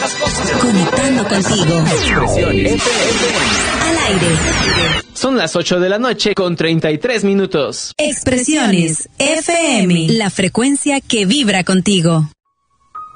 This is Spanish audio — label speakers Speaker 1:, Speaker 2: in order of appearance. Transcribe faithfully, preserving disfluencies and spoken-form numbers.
Speaker 1: las cosas.
Speaker 2: Conectando contigo.
Speaker 3: Expresiones F M.
Speaker 2: Al aire.
Speaker 3: Son las ocho de la noche con treinta y tres minutos.
Speaker 2: Expresiones F M. La frecuencia que vibra contigo.